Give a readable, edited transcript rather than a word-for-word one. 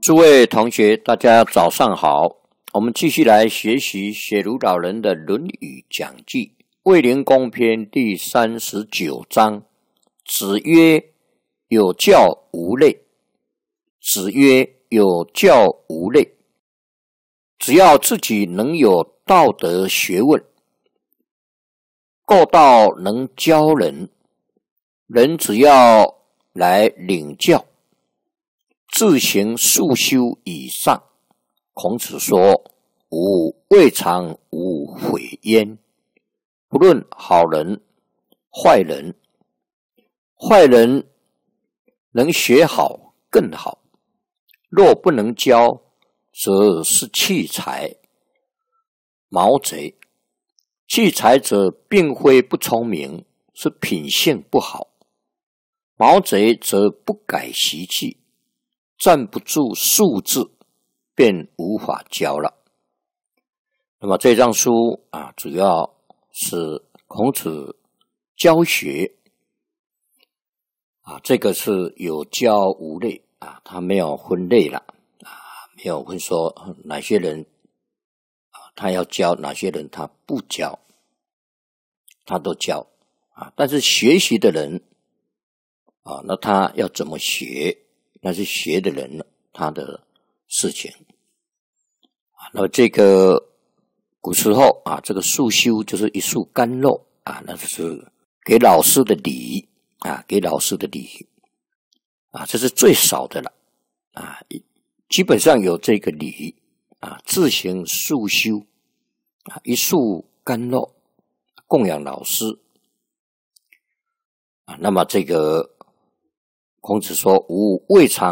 诸位同学，大家早上好。我们继续来学习写如老人的《论语讲记》卫灵公篇第39章。子曰：有教无类。子曰：有教无类。只要自己能有道德学问，够到能教人，人只要来领教，自行速修以上。孔子说：吾未尝无悔焉。不论好人坏人，坏人能学好更好，若不能教，则是弃才。毛贼，弃才者并非不聪明，是品性不好。毛贼则不改习气，站不住素质，便无法教了。那么这章书主要是孔子教学这个是有教无类他没有分类了没有分说哪些人他要教，哪些人他不教，他都教但是学习的人那他要怎么学，那是学的人他的事情那么这个古时候这个束修就是一束干肉那就是给老师的礼给老师的礼这是最少的了基本上有这个礼自行束修一束干肉供养老师那么这个孔子说：吾未尝